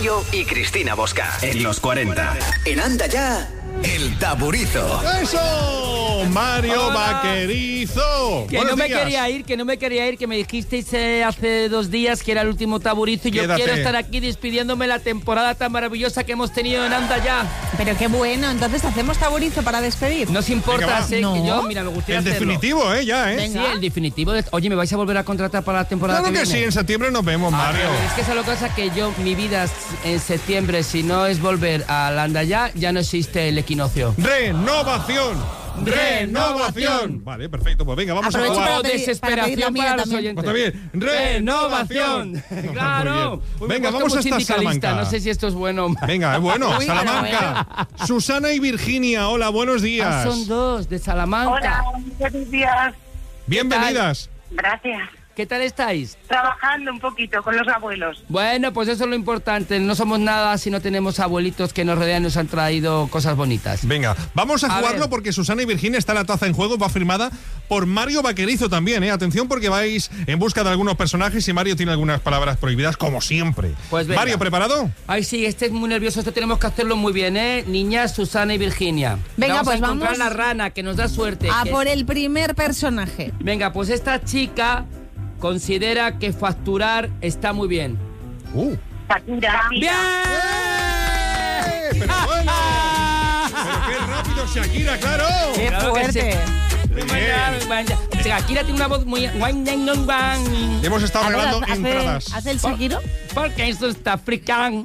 Mayo y Cristina Bosca. En los 40. En Anda Ya, El Taburizo. ¡Eso! Mario Vaquerizo. Que no me quería ir, que me dijisteis hace 2 días que era el último Taburizo y yo quiero estar aquí despidiéndome la temporada tan maravillosa que hemos tenido en Anda Ya. Pero qué bueno, entonces hacemos Taburizo para despedir. No os importa, sé no. que yo, mira, me gustaría El hacerlo. definitivo, ya, Sí, el definitivo. Oye, ¿me vais a volver a contratar para la temporada Claro que que viene? sí, en septiembre nos vemos, Mario. Es que esa es la cosa que yo, mi vida en septiembre, si no es volver a Anda Ya, ya no existe el equinoccio. ¡Renovación! ¡Renovación! Vale, perfecto, pues venga, vamos Aprovecho a jugar. para pedir Desesperación la para mía los también. oyentes. Pues también, ¡renovación! Claro. Muy bien. Venga, vamos hasta Salamanca. No sé si esto es bueno. Venga, es bueno, Uy, Salamanca. Susana y Virginia, hola, buenos días. Son 2 de Salamanca. Hola, buenos días. Bienvenidas. Gracias. ¿Qué tal estáis? Trabajando un poquito con los abuelos. Bueno, pues eso es lo importante. No somos nada si no tenemos abuelitos que nos rodean y nos han traído cosas bonitas. Venga, vamos a jugarlo ver. porque Susana y Virginia está la taza en juego, va firmada por Mario Vaquerizo también, Atención porque vais en busca de algunos personajes y Mario tiene algunas palabras prohibidas, como siempre. Pues venga. Mario, ¿preparado? Ay, sí, este es muy nervioso, esto tenemos que hacerlo muy bien, Niñas, Susana y Virginia. Venga, vamos pues a encontrar vamos la rana, que nos da suerte. A que- por el primer personaje. Venga, pues esta chica considera que facturar está muy bien. Shakira. ¡Bien! ¡Pero bueno! ¡Pero qué rápido, Shakira, claro! ¡Qué Claro que fuerte! Shakira tiene una voz muy... Hemos estado A ver, regalando entradas. ¿Hace el Shakiro? Porque eso está africano.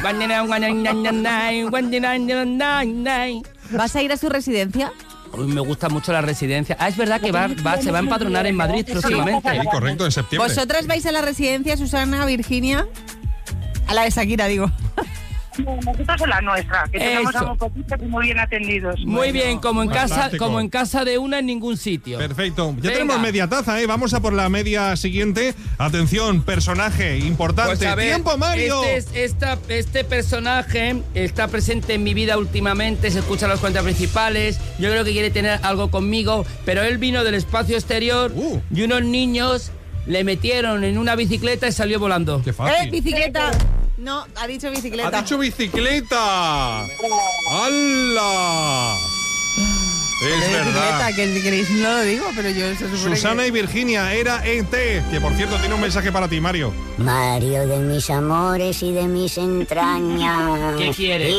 ¿Vas a ir a su residencia? Uy, me gusta mucho la residencia. Es verdad que se va a empadronar en Madrid próximamente. Sí, correcto, en septiembre. ¿Vosotras vais a la residencia, Susana, Virginia? A la de Shakira, digo. Nosotros en la nuestra, que tenemos Eso. a un poquito y muy bien atendidos. Muy bien, como en fantástico. casa de una en ningún sitio. Perfecto. Ya Venga. tenemos media taza, Vamos a por la siguiente. Atención, personaje importante. Pues a ver, ¡Tiempo, Mario! Este personaje está presente en mi vida últimamente, se escucha los cuentas principales, yo creo que quiere tener algo conmigo, pero él vino del espacio exterior y unos niños le metieron en una bicicleta y salió volando. ¡Qué fácil! Bicicleta. No, ha dicho bicicleta. ¡Ha dicho bicicleta! ¡Hala! Es verdad. Bicicleta, que queréis, no lo digo, pero yo se supone Susana que... y Virginia era ET, que por cierto tiene un mensaje para ti, Mario. Mario de mis amores y de mis entrañas. ¿Qué quieres?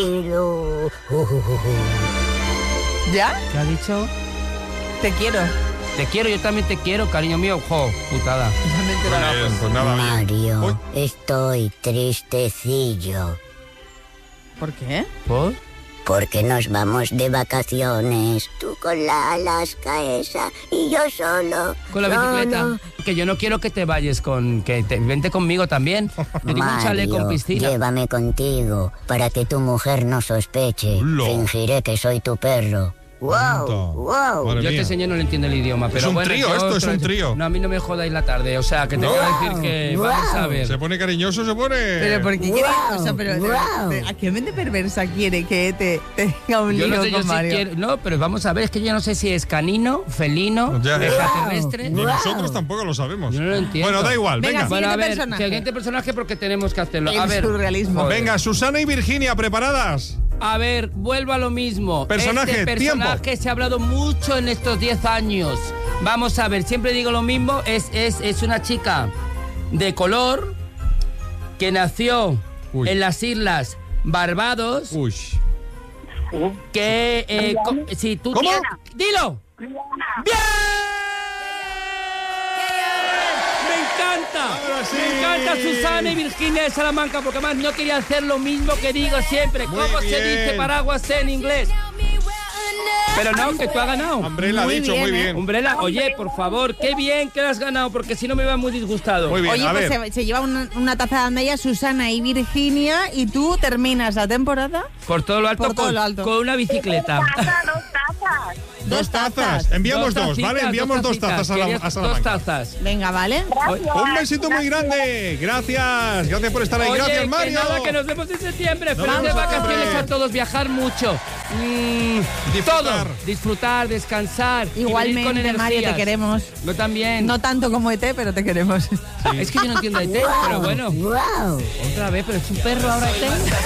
¿Ya? ¿Qué ha dicho? Te quiero. Te quiero, yo también te quiero, cariño mío. Jo, putada. Pues nada, bien. Mario, Uy. estoy tristecillo. ¿Por qué? ¿Por? Porque nos vamos de vacaciones. Tú con la Alaska esa y yo solo. Con la bicicleta. Solo. Que yo no quiero que te vayas vente conmigo también. Yo tengo un chalet con piscina. Llévame contigo para que tu mujer no sospeche. Hola. Fingiré que soy tu perro. Anda. ¡Wow! ¡Wow! Madre Yo mía. este señor no le entiendo el idioma, pero un bueno. trío, yo esto es un trío. No, a mí no me jodáis la tarde, o sea, que te voy a decir que vamos a ver. Se pone cariñoso, se pone... Pero ¿por qué quiere? O sea, pero Guau. ¿a qué mente perversa quiere que te tenga un Yo lío no sé, yo con sí Mario? quiero. No, pero vamos a ver, es que yo no sé si es canino, felino, Ya. extraterrestre. Ni nosotros tampoco lo sabemos. Yo no lo entiendo. Bueno, da igual, Venga, venga. sí. Bueno, a Siguiente ver, personaje. siguiente personaje porque tenemos que hacerlo. A El ver, surrealismo. joder. Venga, Susana y Virginia, ¿preparadas? A ver, vuelvo a lo mismo. Personaje, este personaje tiempo. se ha hablado mucho en estos 10 años. Vamos a ver, siempre digo lo mismo. Es una chica de color que nació Uy. en las Islas Barbados. Uy. Que si tú ¿Cómo? dilo. ¡Bien! Me encanta. Ahora sí. Me encanta Susana y Virginia de Salamanca porque además no quería hacer lo mismo que digo siempre. Muy ¿Cómo se bien. dice paraguas en inglés? Pero no, que tú has ganado. Umbrella ha Muy dicho, bien, muy bien. Umbrella, oye, por favor, qué bien que lo has ganado, porque si no me iba muy disgustado. Muy bien, Oye, a pues ver. se lleva una taza de andalla Susana y Virginia y tú terminas la temporada. Por todo lo alto, Por todo lo alto. con una bicicleta. Dos tazas. Enviamos dos, ¿vale? Enviamos dos tazas a Querías Salamanca. Dos tazas. Venga, ¿vale? Un besito muy grande. Gracias. Gracias por estar ahí. Oye, Gracias, que Mario. nada, que nos vemos en septiembre. Nos Felices vemos en vacaciones septiembre. a todos, viajar mucho. Todo. Disfrutar, descansar. y vivir con Igualmente, Mario, te energías. queremos. Yo también. No tanto como ET, pero te queremos. Es que yo no entiendo de té, pero bueno. Wow. Otra vez, pero es un perro ahora té.